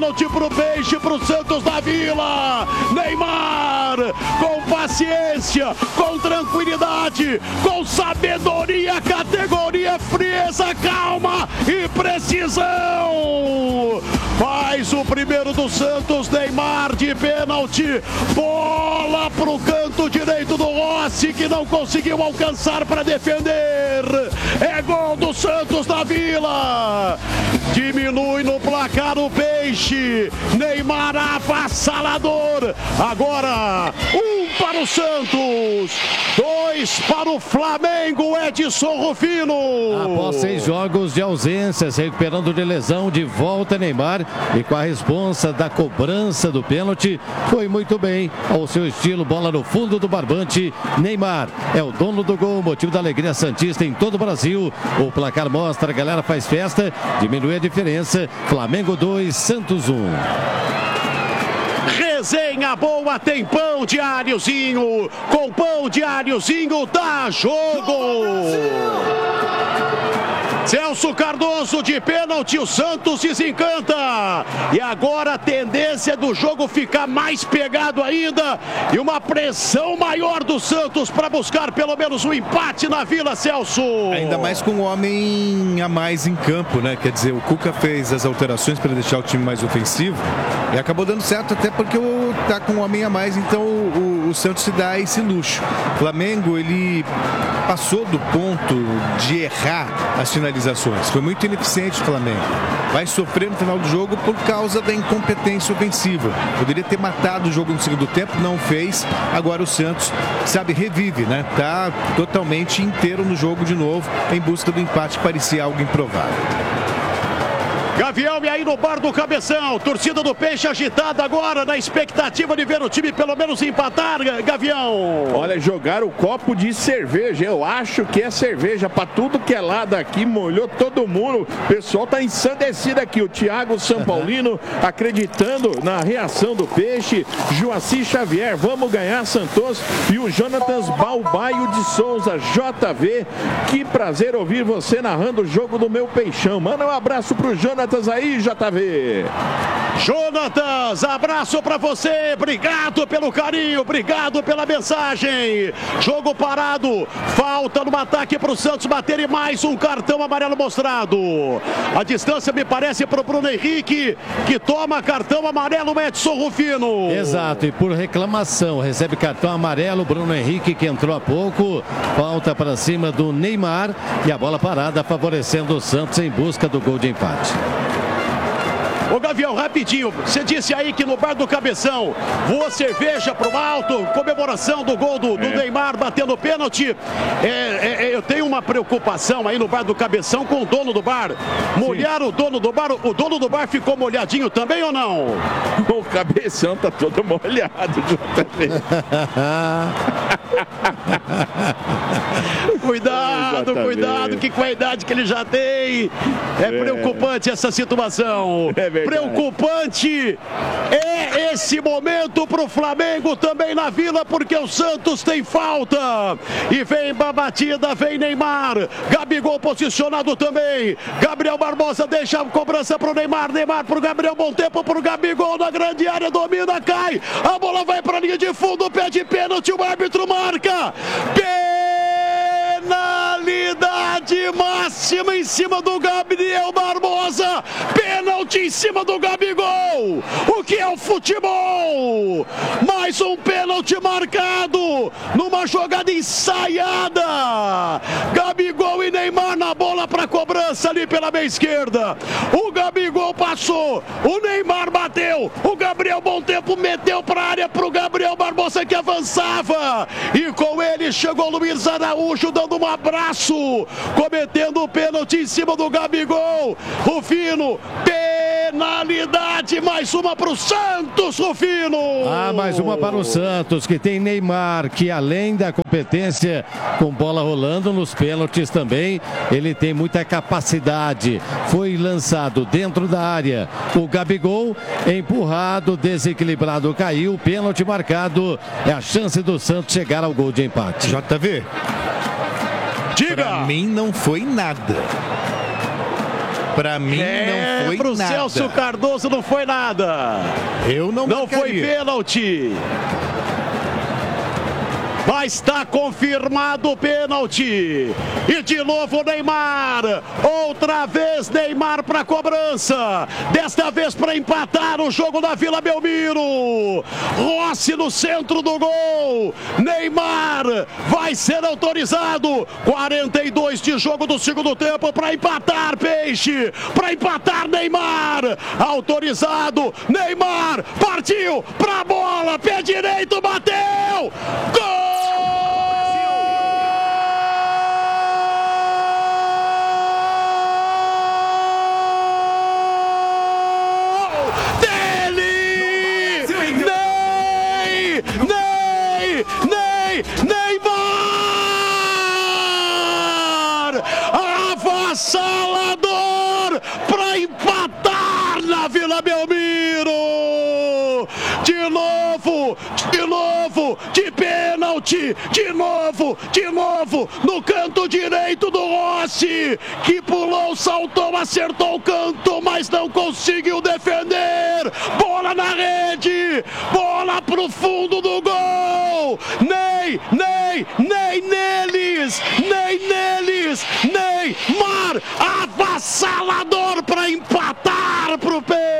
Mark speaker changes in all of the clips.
Speaker 1: pênalti pro Peixe, pro Santos da Vila. Neymar, com paciência, com tranquilidade, com sabedoria, categoria, frieza, calma e precisão. Faz o primeiro do Santos, Neymar de pênalti. Bola pro canto direito do Rossi, que não conseguiu alcançar para defender. É gol do Santos da Vila. Diminui no placar o Peixe. Neymar avassalador. Agora, 1 para o Santos, 2 para o Flamengo. Edson Rufino.
Speaker 2: Após 6 jogos de ausências, recuperando de lesão, de volta Neymar e com a responsa da cobrança do pênalti, foi muito bem ao seu estilo, bola no fundo do barbante. Neymar é o dono do gol, motivo da alegria santista em todo o Brasil. O placar mostra, a galera faz festa, diminui a diferença. Flamengo 2, Santos 1.
Speaker 1: Resenha boa, tem pão diáriozinho. Com pão diáriozinho dá jogo. Celso Cardoso de pênalti, o Santos desencanta. E agora a tendência do jogo ficar mais pegado ainda. E uma pressão maior do Santos para buscar pelo menos um empate na Vila, Celso.
Speaker 3: Ainda mais com um homem a mais em campo, né? Quer dizer, o Cuca fez as alterações para deixar o time mais ofensivo. E acabou dando certo até porque tá com um homem a mais, então o Santos se dá esse luxo. O Flamengo, ele passou do ponto de errar as finalizações. Foi muito ineficiente o Flamengo. Vai sofrer no final do jogo por causa da incompetência ofensiva. Poderia ter matado o jogo no segundo tempo, não fez. Agora o Santos, sabe, revive, né? Tá totalmente inteiro no jogo de novo, em busca do empate que parecia algo improvável.
Speaker 1: Gavião, e aí no bar do Cabeção, torcida do Peixe agitada agora, na expectativa de ver o time pelo menos empatar, Gavião.
Speaker 4: Olha, jogaram o copo de cerveja, eu acho que é cerveja para tudo que é lado aqui, molhou todo mundo, o pessoal tá ensandecido aqui, o Thiago São Paulino acreditando na reação do Peixe, Joaci Xavier, vamos ganhar Santos, e o Jonatas Balbaio de Souza, JV, que prazer ouvir você narrando o jogo do meu Peixão, manda um abraço pro Jonatas aí, JV.
Speaker 1: Jonatas, abraço pra você, obrigado pelo carinho, obrigado pela mensagem. Jogo parado, falta no ataque pro Santos bater e mais um cartão amarelo mostrado. A distância me parece pro Bruno Henrique, que toma cartão amarelo, Edson Rufino.
Speaker 2: Exato, e por reclamação, recebe cartão amarelo, Bruno Henrique, que entrou há pouco, falta para cima do Neymar e a bola parada favorecendo o Santos em busca do gol de empate.
Speaker 1: Ô Gavião, rapidinho, você disse aí que no bar do Cabeção voa cerveja pro alto, comemoração do gol do Neymar batendo pênalti. Eu tenho uma preocupação aí no bar do Cabeção com o dono do bar. Molhar o dono do bar ficou molhadinho também ou não?
Speaker 4: O Cabeção tá todo molhado, JV.
Speaker 1: Cuidado, que com a idade que ele já tem, é preocupante essa situação. Preocupante é esse momento pro Flamengo também na Vila, porque o Santos tem falta. E vem a batida, vem Neymar. Gabigol posicionado também. Gabriel Barbosa deixa a cobrança pro Neymar. Neymar pro Gabriel, bom tempo pro Gabigol na grande área, domina, cai. A bola vai pra linha de fundo, pede pênalti, o árbitro marca. Penalidade máxima em cima do Gabriel Barbosa. Pênalti em cima do Gabigol. O que é o futebol? Mais um pênalti marcado numa jogada ensaiada. Gabigol e Neymar na bola para cobrança ali pela meia esquerda. O Gabigol passou, o Neymar bateu, o Gabriel bom tempo meteu para a área pro Gabriel Barbosa, que avançava. E com ele chegou o Luiz Araújo dando um abraço, cometendo o pênalti em cima do Gabigol. Rufino, penalidade, mais uma para o Santos, Rufino.
Speaker 2: Mais uma para o Santos, que tem Neymar, que além da competência com bola rolando nos pênaltis também, ele tem muita capacidade. Foi lançado dentro da área. O Gabigol, empurrado, desequilibrado, caiu. Pênalti marcado. É a chance do Santos chegar ao gol de empate.
Speaker 3: JV.
Speaker 1: Diga!
Speaker 3: Pra mim não foi nada. Pra mim não foi
Speaker 1: pro
Speaker 3: nada.
Speaker 1: Celso Cardoso não foi nada.
Speaker 3: Eu não
Speaker 1: foi pênalti. Mas está confirmado o pênalti. E de novo o Neymar. Outra vez Neymar para cobrança. Desta vez para empatar o jogo da Vila Belmiro. Rossi no centro do gol. Neymar vai ser autorizado. 42 de jogo do segundo tempo para empatar, Peixe. Para empatar, Neymar. Autorizado. Neymar partiu para a bola. Pé direito, bateu. Gol! Neymar! Avassalador para empatar na Vila Belmiro! De novo, de pênalti, de novo, no canto direito do Rossi, que pulou, saltou, acertou o canto, mas não conseguiu defender. Bola na rede, bola pro fundo do gol. Ney neles, Neymar, avassalador para empatar pro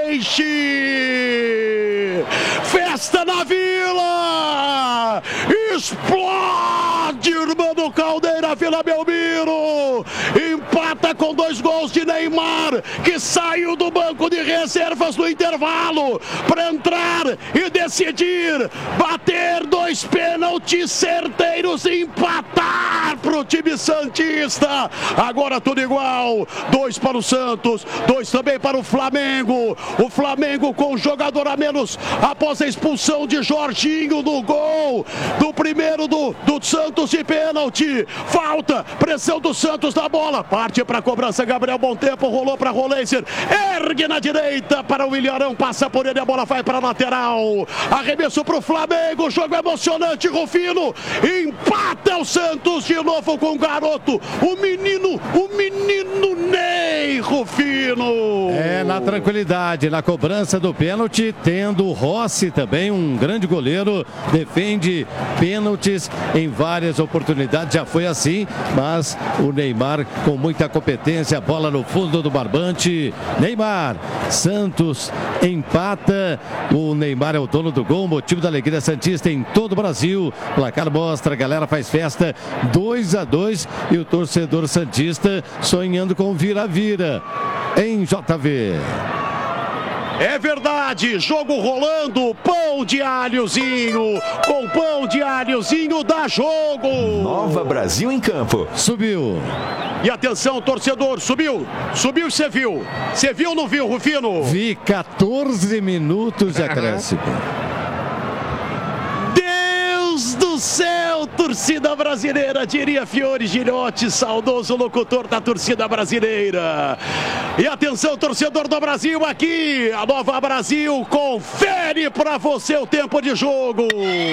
Speaker 1: Peixe. Festa na Vila, explode, irmão do Caldeira, Vila Belmiro, empata com 2 gols de Neymar, que saiu do banco de reservas no intervalo para entrar e decidir, bater 2 pênaltis certeiros e empatar pro time santista. Agora tudo igual, 2 para o Santos, 2 também para o Flamengo. O Flamengo com um jogador a menos após a expulsão de Jorginho no gol do primeiro do Santos de pênalti. Falta, pressão do Santos na bola, parte para a cobrança, Gabriel Bom Tempo, rolou para Roleiser, ergue na direita para o Ilharão, passa por ele, a bola vai para a lateral, arremesso para o Flamengo, jogo emocionante, Rufino, empata o Santos de novo com o garoto, o menino Ney, Rufino.
Speaker 2: Na tranquilidade, na cobrança do pênalti, tendo o Rossi também, um grande goleiro, defende pênaltis em várias oportunidades, já foi assim, mas o Neymar com muita competência, bola no fundo do barbante, Neymar, Santos empata, o Neymar é o dono do gol, motivo da alegria santista em todo o Brasil, placar mostra, a galera faz festa, 2-2 e o torcedor santista sonhando com vira-vira em JV.
Speaker 1: É verdade, jogo rolando, pão de alhozinho, com pão de alhozinho dá jogo.
Speaker 5: Nova Brasil em campo.
Speaker 2: Subiu.
Speaker 1: E atenção, torcedor, subiu e você viu ou não viu, Rufino?
Speaker 2: Vi 14 minutos de acréscimo.
Speaker 1: Deus do céu, torcida brasileira, diria Fiore Gilhote, saudoso locutor da torcida brasileira. E atenção, torcedor do Brasil, aqui, a Nova Brasil confere para você o tempo de jogo.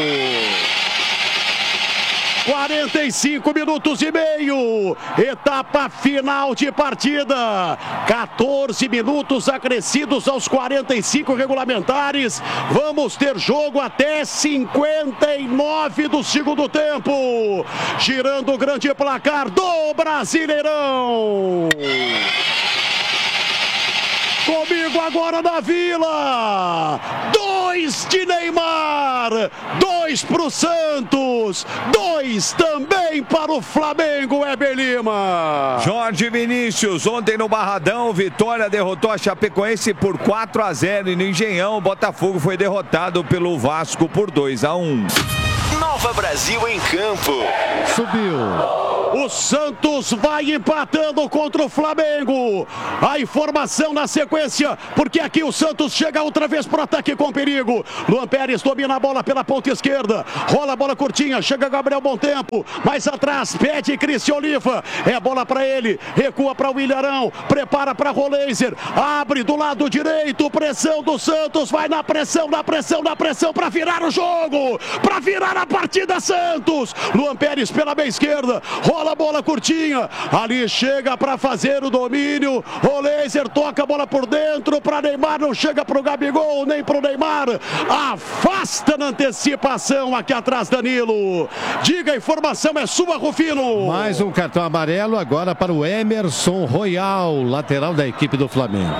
Speaker 1: 45 minutos e meio, etapa final de partida, 14 minutos acrescidos aos 45 regulamentares, vamos ter jogo até 59 do segundo tempo, girando o grande placar do Brasileirão. Comigo agora na Vila, 2 de Neymar, 2 para o Santos, 2 também para o Flamengo, Heber Lima.
Speaker 6: Jorge Vinícius, ontem no Barradão, Vitória derrotou a Chapecoense por 4-0 e no Engenhão, o Botafogo foi derrotado pelo Vasco por 2-1.
Speaker 5: Nova Brasil em campo.
Speaker 2: Subiu.
Speaker 1: O Santos vai empatando contra o Flamengo. A informação na sequência, porque aqui o Santos chega outra vez para o ataque com perigo. Luan Pérez domina a bola pela ponta esquerda. Rola a bola curtinha, chega Gabriel Bom Tempo. Mais atrás, pede Cristian Oliva. É bola para ele, recua para o Ilharão. Prepara para Roleiser. Abre do lado direito, pressão do Santos. Vai na pressão para virar o jogo. Para virar a partida, Santos. Luan Pérez pela meia esquerda. Rola bola curtinha. Ali chega para fazer o domínio. O Laser toca a bola por dentro para Neymar. Não chega para o Gabigol, nem para o Neymar. Afasta na antecipação aqui atrás, Danilo. Diga, a informação é sua, Rufino.
Speaker 2: Mais um cartão amarelo agora para o Emerson Royal, lateral da equipe do Flamengo.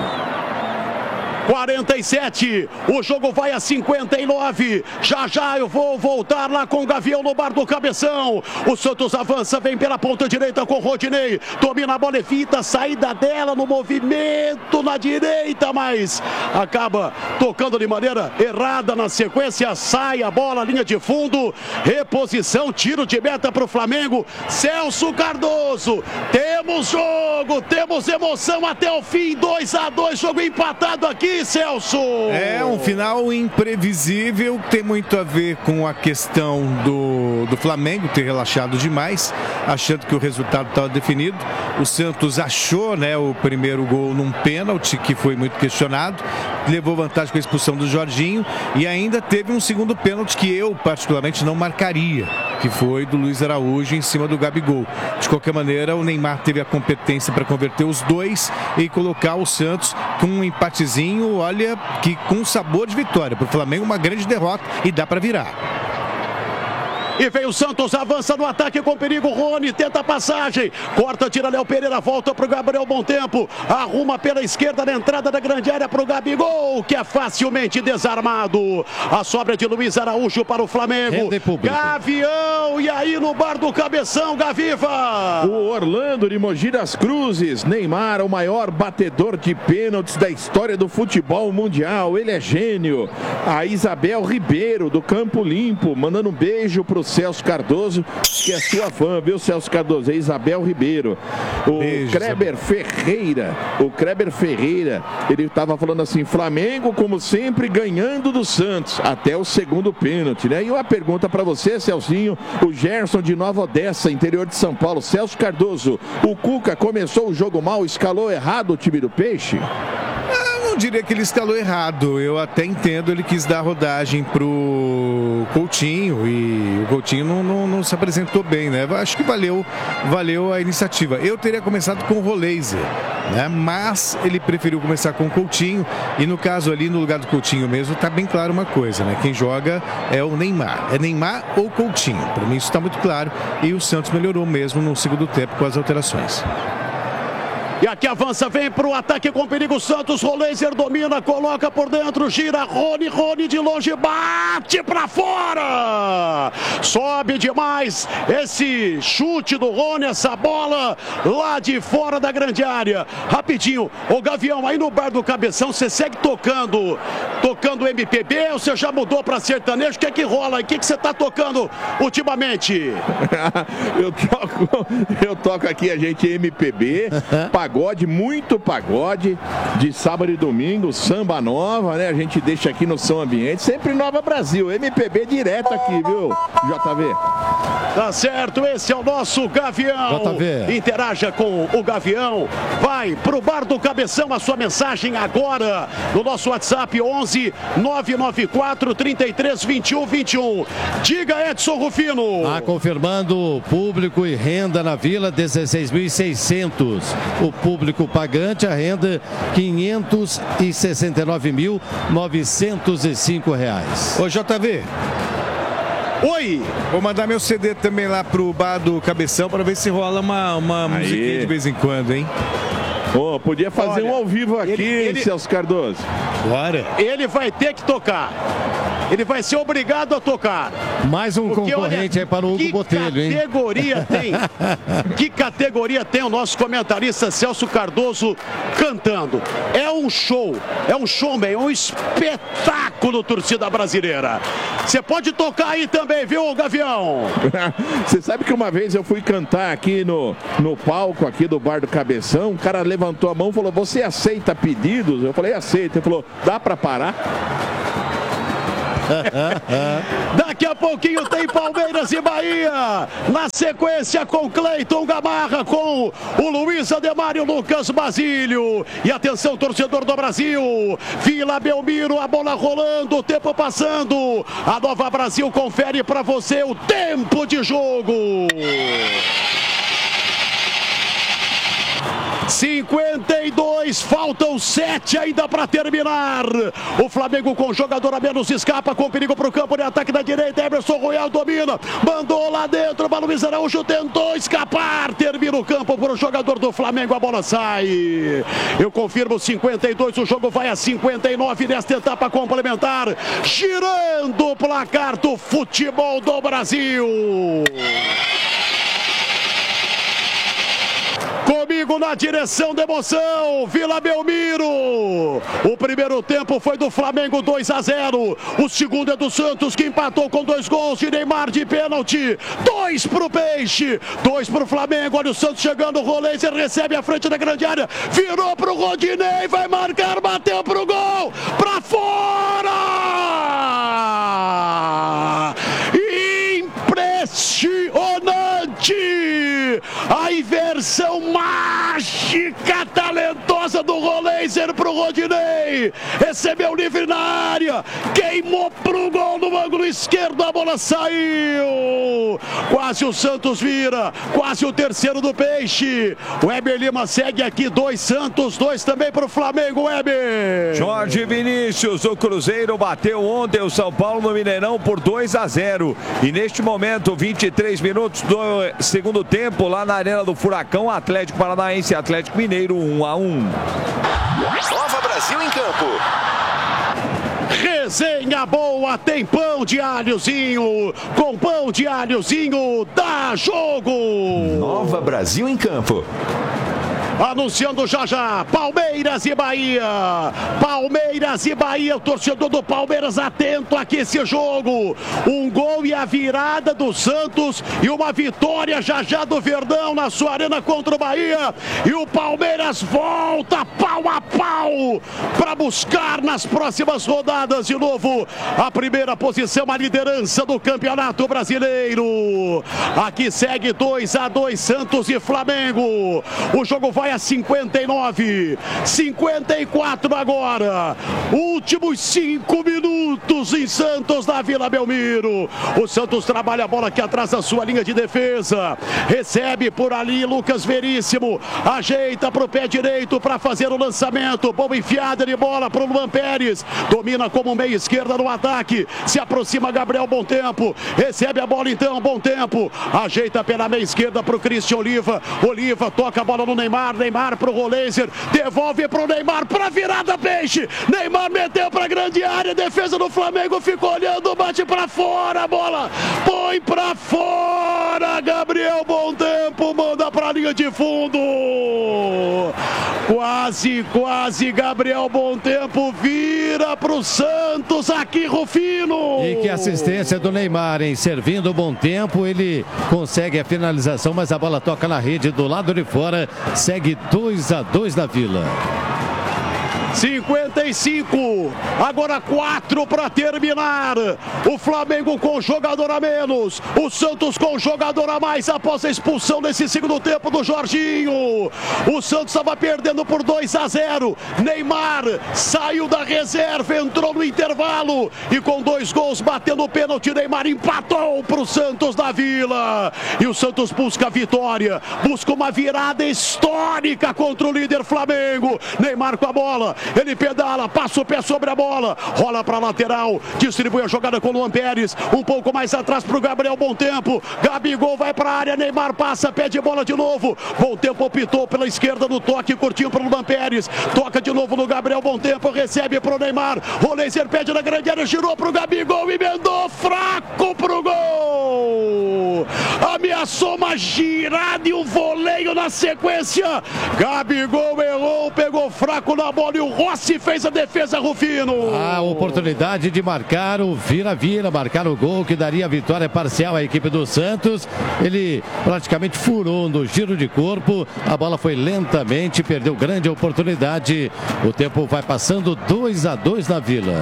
Speaker 1: 47, o jogo vai a 59. Já eu vou voltar lá com o Gavião no bar do Cabeção. O Santos avança, vem pela ponta direita com o Rodinei. Domina a bola, evita, saída dela no movimento na direita, mas acaba tocando de maneira errada na sequência. Sai a bola, linha de fundo. Reposição, tiro de meta para o Flamengo. Celso Cardoso. Temos jogo, temos emoção até o fim. 2-2, jogo empatado aqui, Celso.
Speaker 3: É um final imprevisível, tem muito a ver com a questão do Flamengo ter relaxado demais, achando que o resultado estava definido. O Santos achou, né, o primeiro gol num pênalti que foi muito questionado, levou vantagem com a expulsão do Jorginho e ainda teve um segundo pênalti que eu particularmente não marcaria, que foi do Luiz Araújo em cima do Gabigol. De qualquer maneira, o Neymar teve a competência para converter os dois e colocar o Santos com um empatezinho, olha, que com sabor de vitória. Para o Flamengo, uma grande derrota e dá para virar.
Speaker 1: E vem o Santos, avança no ataque com perigo. Rony tenta a passagem, corta, tira Léo Pereira, volta para o Gabriel Bom Tempo, arruma pela esquerda na entrada da grande área para o Gabigol, que é facilmente desarmado. A sobra de Luiz Araújo para o Flamengo. Gavião, e aí no bar do Cabeção, Gaviva.
Speaker 4: O Orlando de Mogi das Cruzes. Neymar, o maior batedor de pênaltis da história do futebol mundial. Ele é gênio. A Isabel Ribeiro, do Campo Limpo, mandando um beijo pro Celso Cardoso, que é sua fã, viu, Celso Cardoso? É Isabel Ribeiro. O
Speaker 3: beijo,
Speaker 4: Kleber Ferreira, ele estava falando assim: Flamengo, como sempre, ganhando do Santos, até o segundo pênalti, né? E uma pergunta para você, Celcinho, o Gerson de Nova Odessa, interior de São Paulo. Celso Cardoso, o Cuca começou o jogo mal, escalou errado o time do Peixe?
Speaker 3: Não diria que ele escalou errado, eu até entendo, ele quis dar rodagem pro Coutinho e o Coutinho não se apresentou bem, né? Acho que valeu a iniciativa. Eu teria começado com o Roleiser, né? Mas ele preferiu começar com o Coutinho e no caso ali, no lugar do Coutinho mesmo, tá bem claro uma coisa, né? Quem joga é o Neymar. É Neymar ou Coutinho. Para mim isso está muito claro e o Santos melhorou mesmo no segundo tempo com as alterações.
Speaker 1: E aqui avança, vem para o ataque com perigo. Santos, Roleiser domina, coloca por dentro, gira, Rony de longe, bate para fora. Sobe demais esse chute do Rony, essa bola lá de fora da grande área. Rapidinho, o Gavião, aí no bar do Cabeção, você segue tocando MPB ou você já mudou para sertanejo? O que é que rola? O que você está tocando ultimamente?
Speaker 4: Eu toco aqui, a gente, MPB, pagode, muito pagode, de sábado e domingo, samba nova, né? A gente deixa aqui no Som Ambiente, sempre Nova Brasil, MPB direto aqui, viu, JV?
Speaker 1: Tá certo, esse é o nosso Gavião.
Speaker 2: JV.
Speaker 1: Interaja com o Gavião, vai pro bar do Cabeção, a sua mensagem agora no nosso WhatsApp 11 994 33 21 21. Diga, Edson Rufino.
Speaker 2: Confirmando público e renda na Vila, 16.600. O público pagante, a renda R$ 569.905.
Speaker 3: Ô JV.
Speaker 1: Oi!
Speaker 3: Vou mandar meu CD também lá pro bar do Cabeção para ver se rola uma musiquinha de vez em quando, hein?
Speaker 4: Oh, podia fazer um ao vivo aqui, Celso Cardoso.
Speaker 3: Bora.
Speaker 1: Ele vai ter que tocar. Ele vai ser obrigado a tocar.
Speaker 2: Mais um concorrente aí para o Hugo Botelho, hein?
Speaker 1: Que categoria tem o nosso comentarista Celso Cardoso cantando? É um showman, é um espetáculo, torcida brasileira. Você pode tocar aí também, viu, Gavião?
Speaker 4: Você sabe que uma vez eu fui cantar aqui no palco aqui do Bar do Cabeção, o cara levantou a mão e falou: você aceita pedidos? Eu falei: aceita. Ele falou: dá pra parar?
Speaker 1: Daqui a pouquinho tem Palmeiras e Bahia. Na sequência com Cleiton Gamarra, com o Luiz Ademar e o Lucas Basílio. E atenção, torcedor do Brasil. Vila Belmiro, a bola rolando, o tempo passando. A Nova Brasil confere para você o tempo de jogo. 52, faltam 7 ainda para terminar. O Flamengo com jogador a menos escapa com perigo para o campo de ataque da direita. Emerson Royal domina, mandou lá dentro. Mano Luiz Araújo tentou escapar. Termina o campo para o jogador do Flamengo. A bola sai. Eu confirmo 52. O jogo vai a 59 nesta etapa complementar. Girando o placar do futebol do Brasil. Comigo na direção da emoção, Vila Belmiro. O primeiro tempo foi do Flamengo 2-0. O segundo é do Santos, que empatou com 2 gols de Neymar de pênalti. 2 pro Peixe, 2 pro Flamengo. Olha o Santos chegando, o Roleiser recebe a frente da grande área. Virou pro Rodinei, vai marcar, bateu pro gol. Pra fora! Impressionante! A inversão mágica, talentosa do Roleiser pro Rodinei. Recebeu livre na área, queimou pro gol no ângulo esquerdo, a bola saiu. Quase o Santos vira, quase o terceiro do Peixe. O Weber Lima segue aqui, 2 Santos, 2 também pro Flamengo, Weber.
Speaker 6: Jorge Vinícius, o Cruzeiro bateu ontem o São Paulo no Mineirão por 2-0. E neste momento, 23 minutos do segundo tempo, lá na Arena do Furacão, Atlético Paranaense e Atlético Mineiro 1-1.
Speaker 5: Nova Brasil em campo.
Speaker 1: Resenha boa, tem pão de alhozinho. Com pão de alhozinho, dá jogo.
Speaker 5: Nova Brasil em campo.
Speaker 1: Anunciando já, Palmeiras e Bahia. Palmeiras e Bahia, o torcedor do Palmeiras atento aqui esse jogo. Um gol e a virada do Santos e uma vitória já do Verdão na sua arena contra o Bahia. E o Palmeiras volta pau a pau para buscar nas próximas rodadas de novo a primeira posição, a liderança do Campeonato Brasileiro. Aqui segue 2-2 Santos e Flamengo. O jogo vai a 59, 54 agora. Últimos 5 minutos em Santos, na Vila Belmiro. O Santos trabalha a bola aqui atrás da sua linha de defesa. Recebe por ali Lucas Veríssimo. Ajeita para o pé direito para fazer o lançamento. Boa enfiada de bola para o Luan Pérez. Domina como meia esquerda no ataque. Se aproxima Gabriel Bom Tempo. Recebe a bola então, Bom Tempo. Ajeita pela meia esquerda para o Christian Oliva. Oliva toca a bola no Neymar. Neymar pro Roleiser, devolve pro Neymar pra virada, Peixe. Neymar meteu pra grande área, defesa do Flamengo ficou olhando, bate pra fora, a bola põe pra fora. Gabriel Bom Tempo manda pra linha de fundo. Quase Gabriel Bom Tempo vira pro Santos aqui, Rufino.
Speaker 2: E que assistência do Neymar, hein? Servindo o Bom Tempo, ele consegue a finalização, mas a bola toca na rede do lado de fora. Segue 2-2 na Vila.
Speaker 1: 55, agora 4 para terminar. O Flamengo com jogador a menos, o Santos com jogador a mais após a expulsão nesse segundo tempo do Jorginho. O Santos estava perdendo por 2-0. Neymar saiu da reserva, entrou no intervalo e com 2 gols batendo o pênalti, Neymar empatou para o Santos da Vila. E o Santos busca a vitória, busca uma virada histórica contra o líder Flamengo. Neymar com a bola, ele pedala, passa o pé sobre a bola, rola para a lateral, distribui a jogada com o Luan Pérez, um pouco mais atrás para o Gabriel Bom Tempo. Gabigol vai para a área, Neymar passa, pede bola de novo. Bom Tempo optou pela esquerda no toque, curtinho para o Luan Pérez, toca de novo no Gabriel Bom Tempo, recebe para o Neymar, Roleiser pede na grande área, girou para o Gabigol, emendou fraco para o gol. Ameaçou uma girada e um voleio na sequência. Gabigol errou, pegou fraco na bola e o Rossi fez a defesa, Rufino.
Speaker 2: A oportunidade de marcar o vira-vira, marcar o gol que daria a vitória parcial à equipe do Santos. Ele praticamente furou no giro de corpo. A bola foi lentamente, perdeu grande oportunidade. O tempo vai passando 2-2 na Vila.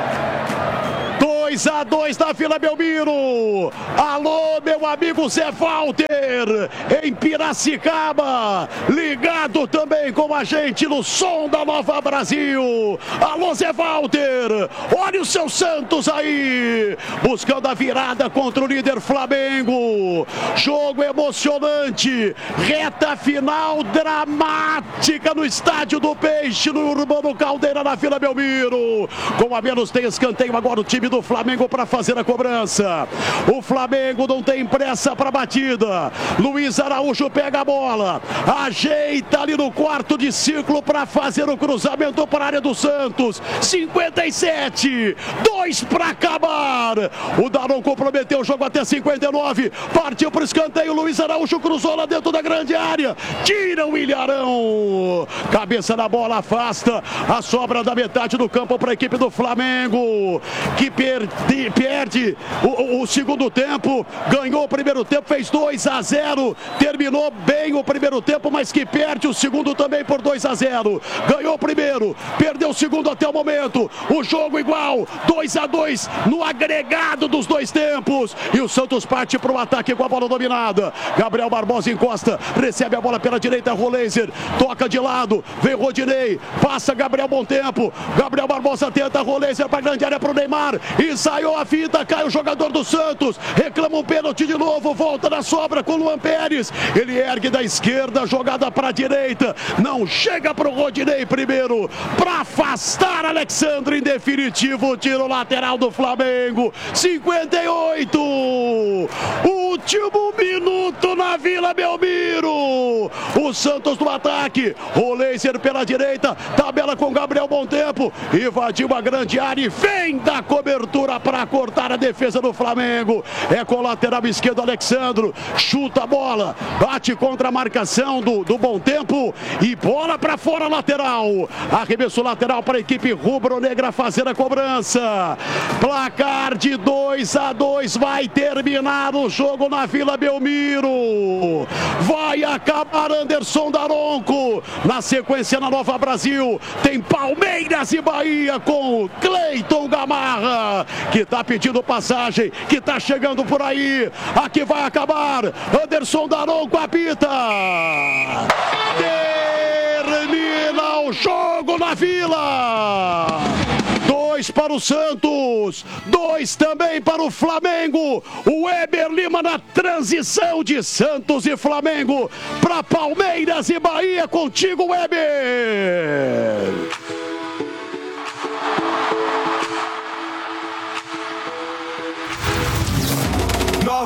Speaker 1: 2-2 na Vila Belmiro. Alô, meu amigo Zé Walter, em Piracicaba, ligado junto também com a gente no som da Nova Brasil. Alô, Zé Walter, olha o seu Santos aí, buscando a virada contra o líder Flamengo. Jogo emocionante, reta final dramática no Estádio do Peixe, no Urbano Caldeira, na Vila Belmiro. Com a menos tem escanteio agora o time do Flamengo para fazer a cobrança. O Flamengo não tem pressa para a batida. Luiz Araújo pega a bola, ajeita ali no quarto de círculo para fazer o cruzamento para a área do Santos. 57, 2 para acabar. O Daron comprometeu o jogo até 59. Partiu para o escanteio. Luiz Araújo cruzou lá dentro da grande área. Tira o Ilharão. Cabeça na bola, afasta a sobra da metade do campo para a equipe do Flamengo, que perde o segundo tempo. Ganhou o primeiro tempo, fez 2-0. Terminou bem o primeiro tempo, mas que perde o segundo também por 2-0. Ganhou o primeiro, perdeu o segundo até o momento. O jogo igual, 2-2 no agregado dos dois tempos. E o Santos parte para o ataque com a bola dominada. Gabriel Barbosa encosta, recebe a bola pela direita, Roleiser toca de lado, vem Rodinei, passa Gabriel Bom Tempo. Gabriel Barbosa tenta, Roleiser para a grande área para o Neymar. Ensaiou a fita, cai o jogador do Santos, reclama um pênalti de novo, volta na sobra com o Luan Pérez. Ele ergue da esquerda, jogada para a direita, não chega para o Rodinei primeiro, para afastar Alexandre. Em definitivo, tiro lateral do Flamengo. 58, último minuto na Vila Belmiro. O Santos no ataque, Roleiser pela direita, tabela com Gabriel Bom Tempo, invadiu a grande área e vem da cobertura para cortar a defesa do Flamengo. É com o lateral esquerdo, Alexandro, chuta a bola, bate contra a marcação do Bom Tempo e bola para fora, lateral. Arremesso lateral para a equipe rubro-negra fazer a cobrança. Placar de 2-2, vai terminar o jogo na Vila Belmiro. Vai acabar Anderson Daronco. Na sequência, na Nova Brasil, tem Palmeiras e Bahia com Cleiton Gamarra, que está pedindo passagem, que está chegando por aí. Aqui vai acabar. Anderson Daronco apita. Termina o jogo na Vila. 2 para o Santos, 2 também para o Flamengo. O Weber Lima na transição de Santos e Flamengo para Palmeiras e Bahia. Contigo, Weber.